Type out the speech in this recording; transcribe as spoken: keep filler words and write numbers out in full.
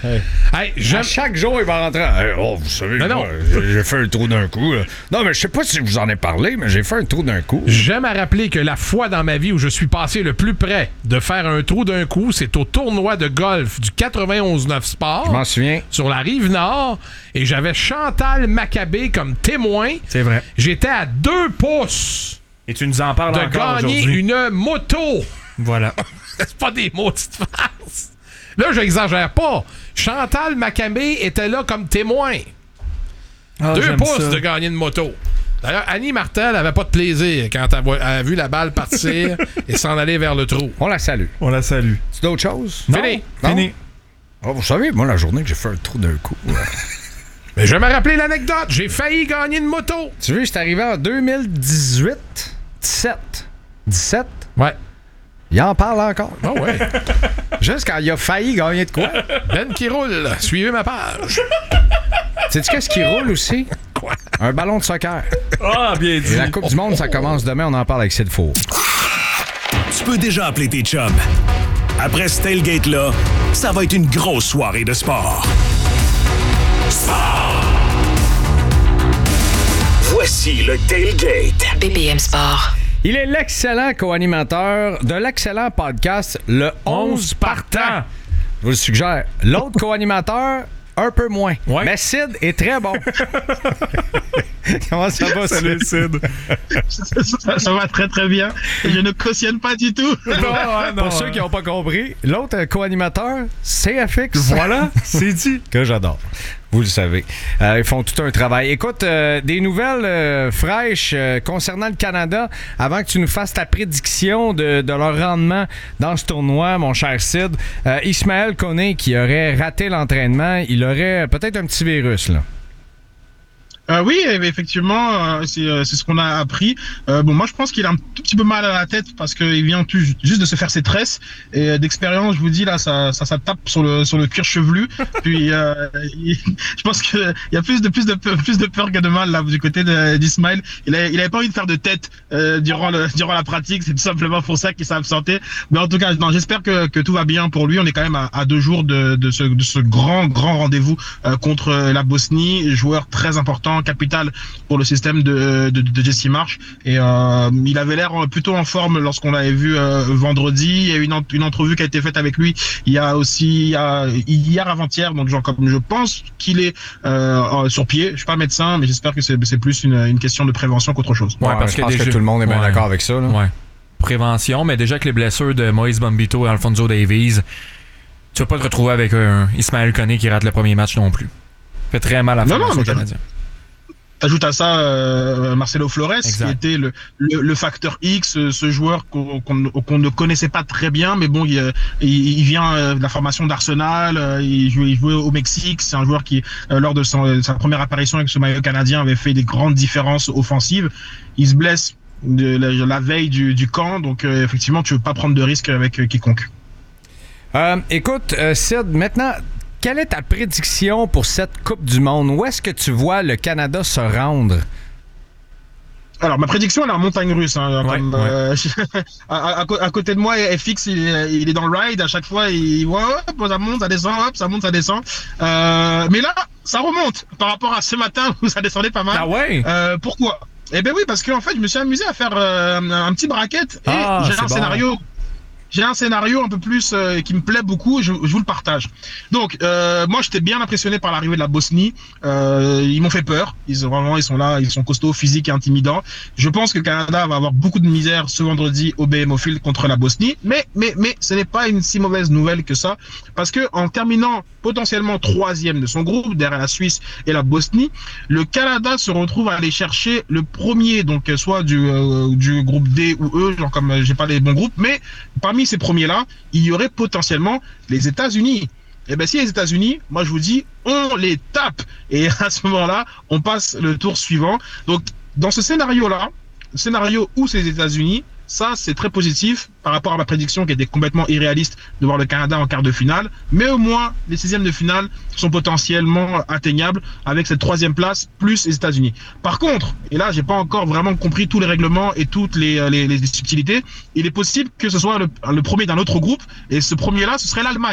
Hey. Hey, à chaque jour, il va rentrer. Hey, oh, vous savez, moi, non. j'ai fait un trou d'un coup. Là. Non, mais je sais pas si je vous en ai parlé, mais j'ai fait un trou d'un coup. J'aime à rappeler que la fois dans ma vie où je suis passé le plus près de faire un trou d'un coup, c'est au tournoi de golf du quatre-vingt-onze neuf Sport. Je m'en souviens. Sur la Rive-Nord. Et j'avais Chantal Maccabé comme témoin. C'est vrai. J'étais à deux pouces. Et tu nous en parles de encore gagner aujourd'hui. une moto. Voilà. C'est pas des maudites farces. Là, j'exagère pas. Chantal Maccabé était là comme témoin. Oh, Deux pouces ça. de gagner une moto. D'ailleurs, Annie Martel avait pas de plaisir quand elle a, elle a vu la balle partir et s'en aller vers le trou. On la salue. On la salue. C'est d'autres choses? Non. Fini. Non? Fini. Oh, vous savez, moi, la journée que j'ai fait un trou d'un coup... Mais je vais me rappeler l'anecdote. J'ai failli gagner une moto. Tu veux, c'est arrivé en deux mille dix-huit, dix-sept. dix-sept? Ouais. Il en parle encore. Oh ouais. Juste quand il a failli gagner de quoi? Ben qui roule. Suivez ma page. Sais-tu qu'est-ce qui roule aussi? Quoi? Un ballon de soccer. Ah, bien dit. Et la Coupe du Monde, ça commence demain. On en parle avec Sid Four. Tu peux déjà appeler tes chums. Après ce tailgate-là, ça va être une grosse soirée de sport. Sport! Voici le tailgate. B P M Sport. Il est l'excellent co-animateur de l'excellent podcast Le onze partant. Je vous le suggère. L'autre co-animateur, un peu moins. Ouais. Mais Sid est très bon. Comment ça va, Salut, Sid? ça, ça va très très bien. Je ne cautionne pas du tout. Non, non, Pour ceux qui n'ont pas compris, l'autre co-animateur, C F X. Voilà, c'est dit. Que j'adore. Vous le savez. Euh, ils font tout un travail. Écoute, euh, des nouvelles euh, fraîches euh, concernant le Canada avant que tu nous fasses ta prédiction de, de leur rendement dans ce tournoi, mon cher Sid. Euh, Ismaël Koné qui aurait raté l'entraînement, il aurait peut-être un petit virus, là. Euh, oui, effectivement, euh, c'est, euh, c'est ce qu'on a appris. Euh, bon, moi, je pense qu'il a un tout petit peu mal à la tête parce qu'il vient tout, juste de se faire ses tresses. Et euh, d'expérience, je vous dis, là, ça, ça, ça tape sur le, sur le cuir chevelu. Puis, euh, il, je pense qu'il y a plus de, plus de, plus de peur que de mal, là, du côté de, d'Ismaël. Il avait, il avait pas envie de faire de tête, euh, durant le, durant la pratique. C'est tout simplement pour ça qu'il s'est absenté. Mais en tout cas, non, j'espère que, que tout va bien pour lui. On est quand même à, à deux jours de, de ce, de ce grand, grand rendez-vous, euh, contre la Bosnie. Joueur très important, capital pour le système de, de, de Jesse Marsh, et euh, il avait l'air plutôt en forme lorsqu'on l'avait vu euh, vendredi. Il y a eu une, une entrevue qui a été faite avec lui il y a aussi il y a, hier avant-hier, donc genre, comme je pense qu'il est euh, sur pied. Je suis pas médecin, mais j'espère que c'est, c'est plus une, une question de prévention qu'autre chose. Ouais, ouais parce je que pense déjà... que tout le monde est bien ouais. d'accord avec ça. Là. Ouais. Prévention, mais déjà que les blessures de Moïse Bombito et Alfonso Davies, tu vas pas te retrouver avec un Ismaël Koné qui rate le premier match non plus. Fait très mal à la formation canadienne. T'ajoutes à ça euh, Marcelo Flores, exact. Qui était le, le, le facteur X, ce joueur qu'on, qu'on, qu'on ne connaissait pas très bien, mais bon, il, il, il vient de la formation d'Arsenal, il jouait, il jouait au Mexique. C'est un joueur qui, lors de son, sa première apparition avec ce maillot canadien, avait fait des grandes différences offensives. Il se blesse de la, la veille du, du camp, donc euh, effectivement, tu veux pas prendre de risques avec euh, quiconque. Euh, écoute, euh, Sid, maintenant... Quelle est ta prédiction pour cette Coupe du Monde? Où est-ce que tu vois le Canada se rendre? Alors, ma prédiction, elle est en montagne russe. Hein, ouais, comme, ouais. Euh, à, à, à côté de moi, F X, il, il est dans le ride. À chaque fois, il voit, hop, ça monte, ça descend, hop, ça monte, ça descend. Euh, mais là, ça remonte par rapport à ce matin où ça descendait pas mal. Ah ouais? Euh, pourquoi? Eh ben oui, parce qu'en fait, je me suis amusé à faire euh, un petit bracket et ah, j'ai un bon. scénario. J'ai un scénario un peu plus euh, qui me plaît beaucoup, je, je vous le partage. Donc, euh, moi, j'étais bien impressionné par l'arrivée de la Bosnie. Euh, ils m'ont fait peur. Ils sont vraiment, ils sont là, ils sont costauds, physiques et intimidants. Je pense que le Canada va avoir beaucoup de misère ce vendredi au B M O Field contre la Bosnie. Mais, mais, mais, ce n'est pas une si mauvaise nouvelle que ça, parce que en terminant potentiellement troisième de son groupe derrière la Suisse et la Bosnie, le Canada se retrouve à aller chercher le premier, donc soit du euh, du groupe D ou E, genre comme euh, j'ai pas les bons groupes, mais parmi ces premiers-là, il y aurait potentiellement les États-Unis. Et bien si les États-Unis, moi je vous dis, on les tape. Et à ce moment-là, on passe le tour suivant. Donc dans ce scénario-là, le scénario où c'est les États-Unis, ça c'est très positif par rapport à ma prédiction qui était complètement irréaliste de voir le Canada en quart de finale. Mais au moins, les seizièmes de finale sont potentiellement atteignables avec cette troisième place plus les États-Unis. Par contre, et là j'ai pas encore vraiment compris tous les règlements et toutes les, les, les subtilités, il est possible que ce soit le, le premier d'un autre groupe et ce premier-là, ce serait l'Allemagne.